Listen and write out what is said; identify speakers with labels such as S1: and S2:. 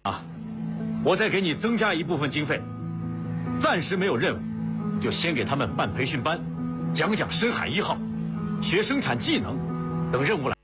S1: 啊，我再给你增加一部分经费，暂时没有任务，就先给他们办培训班，讲讲深海1号，学生产技能，等任务来。